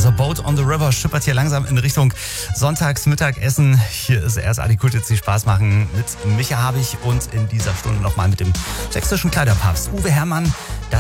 Also Boat on the River schippert hier langsam in Richtung Sonntagsmittagessen. Hier ist erst Adi Kult, jetzt die Spaß machen mit Micha Habich und in dieser Stunde nochmal mit dem sächsischen Kleiderpapst Uwe Herrmann.